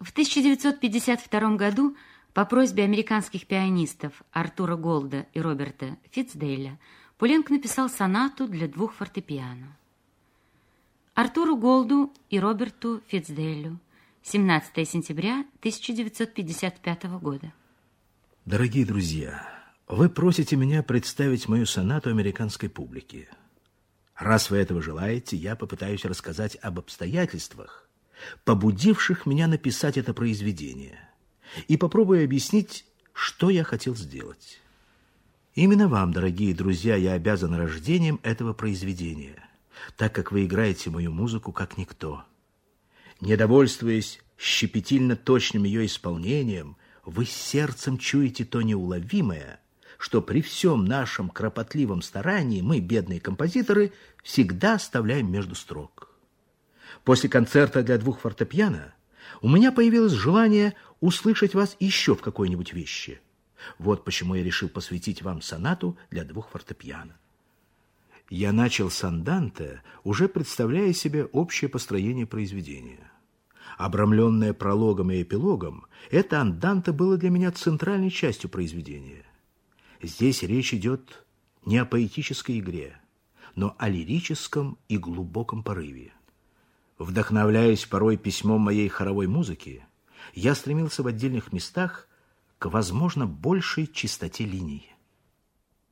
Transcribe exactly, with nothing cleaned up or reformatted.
В тысяча девятьсот пятьдесят втором году по просьбе американских пианистов Артура Голда и Роберта Фицдейля Пуленк написал сонату для двух фортепиано. Артуру Голду и Роберту Фицдейлю. семнадцатое сентября тысяча девятьсот пятьдесят пятого года. Дорогие друзья, вы просите меня представить мою сонату американской публике. Раз вы этого желаете, я попытаюсь рассказать об обстоятельствах, побудивших меня написать это произведение, и попробую объяснить, что я хотел сделать. Именно вам, дорогие друзья, я обязан рождением этого произведения, так как вы играете мою музыку как никто. Не довольствуясь щепетильно точным ее исполнением, вы сердцем чуете то неуловимое, что при всем нашем кропотливом старании мы, бедные композиторы, всегда оставляем между строк. После концерта для двух фортепиано у меня появилось желание услышать вас еще в какой-нибудь вещи. Вот почему я решил посвятить вам сонату для двух фортепиано. Я начал с анданте, уже представляя себе общее построение произведения. Обрамленное прологом и эпилогом, это анданте было для меня центральной частью произведения. Здесь речь идет не о поэтической игре, но о лирическом и глубоком порыве. Вдохновляясь порой письмом моей хоровой музыки, я стремился в отдельных местах к, возможно, большей чистоте линий.